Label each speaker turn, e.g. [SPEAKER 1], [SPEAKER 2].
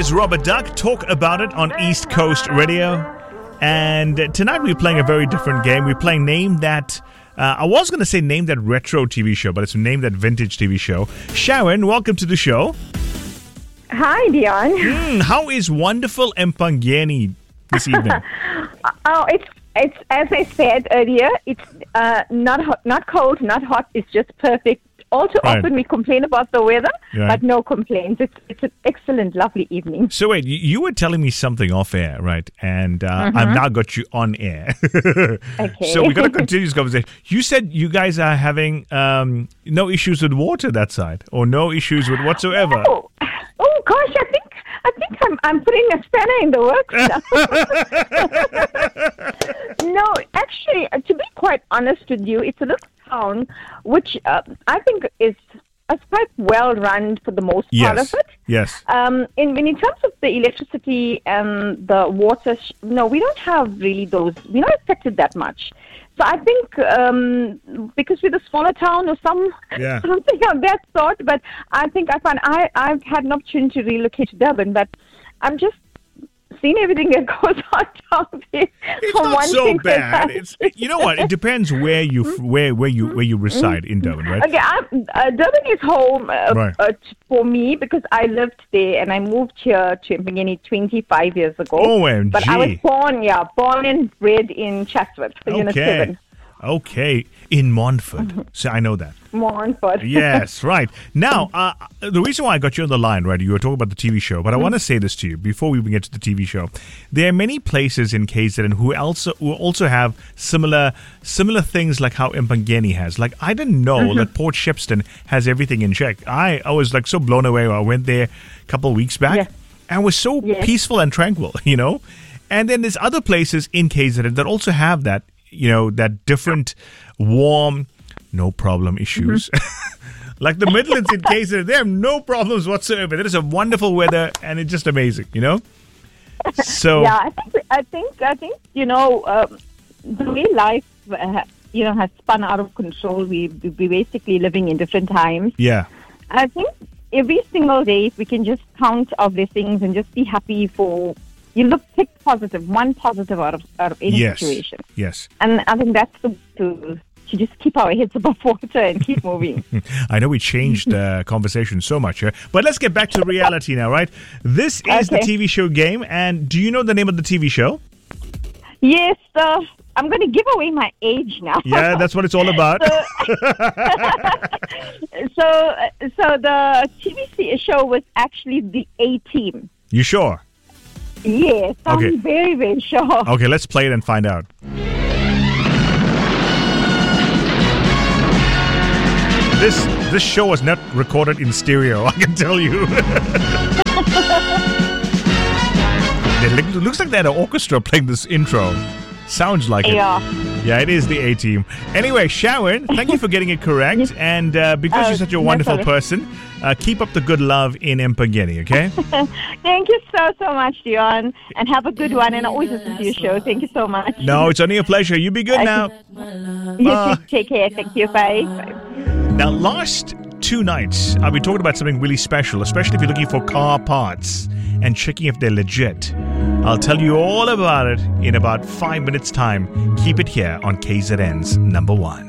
[SPEAKER 1] is Robert Duck. Talk about it on East Coast Radio. And tonight we're playing a very different game. We're playing Name That... I was going to say Name That Retro TV Show, but it's Name That Vintage TV Show. Sharon, welcome to the show.
[SPEAKER 2] Hi, Dion.
[SPEAKER 1] How is wonderful Empangeni this evening?
[SPEAKER 2] It's as I said earlier, it's not hot, not cold, not hot. It's just perfect. All too often we complain about the weather, but no complaints. It's an excellent, lovely evening.
[SPEAKER 1] So wait, you were telling me something off air, right? And I've now got you on air.
[SPEAKER 2] Okay.
[SPEAKER 1] So we're going to continue this conversation. You said you guys are having no issues with water that side, or no issues with whatsoever.
[SPEAKER 2] Oh gosh, I think I'm putting a spanner in the works. No, actually, to be quite honest with you, it's a little town which I think is quite well run for the most part of it.
[SPEAKER 1] Yes.
[SPEAKER 2] In terms of the electricity and the water, no, we don't have really those. We're not affected that much. So I think because we're a smaller town or something of that sort. But I think I've had an opportunity to relocate to Durban, but I'm just seeing everything that goes on down there.
[SPEAKER 1] It's not so bad. You know what? It depends where you reside in Durban, right?
[SPEAKER 2] Okay, Durban is home for me because I lived there and I moved here to Empangeni 25 years ago.
[SPEAKER 1] OMG.
[SPEAKER 2] But I was born and bred in Chatsworth for Unit 7.
[SPEAKER 1] Okay, in Montfort. So I know that.
[SPEAKER 2] Montfort.
[SPEAKER 1] Yes, right. Now, the reason why I got you on the line, right, you were talking about the TV show, but I want to say this to you before we even get to the TV show. There are many places in KZN who also have similar things like how Empangeni has. Like, I didn't know that Port Shepstone has everything in check. I was like so blown away when I went there a couple of weeks back and it was so peaceful and tranquil, you know? And then there's other places in KZN that also have that, you know, that different warm, no problem issues. Like the Midlands in KZN, they have no problems whatsoever. There is a wonderful weather and it's just amazing, you know? So
[SPEAKER 2] yeah, I think you know, the way life has spun out of control. We basically living in different times.
[SPEAKER 1] Yeah.
[SPEAKER 2] I think every single day, if we can just count our blessings and just be happy for. Pick positive, one positive out of any situation.
[SPEAKER 1] Yes.
[SPEAKER 2] And I think that's to just keep our heads above water and keep moving.
[SPEAKER 1] I know we changed the conversation so much here, but let's get back to reality now, right? This is the TV show game, and do you know the name of the TV show?
[SPEAKER 2] Yes, I'm going to give away my age now.
[SPEAKER 1] Yeah, that's what it's all about.
[SPEAKER 2] So the TV show was actually The A-Team.
[SPEAKER 1] You sure?
[SPEAKER 2] Yes, I'm very, very sure.
[SPEAKER 1] Okay, let's play it and find out. This show was not recorded in stereo, I can tell you. It looks like they had an orchestra playing this intro. Sounds like it. Yeah, it is the A-Team. Anyway, Sharon, thank you for getting it correct. And because you're such a wonderful person, keep up the good love in Empangeni, okay?
[SPEAKER 2] Thank you so much, Dion. And have a good one. And I always listen to your show. Thank you so much.
[SPEAKER 1] No, it's only a pleasure. You be good now.
[SPEAKER 2] You too. Take care. Thank you. Bye.
[SPEAKER 1] Now, last 2 nights, I've been talking about something really special, especially if you're looking for car parts and checking if they're legit. I'll tell you all about it in about 5 minutes' time. Keep it here on KZN's number 1.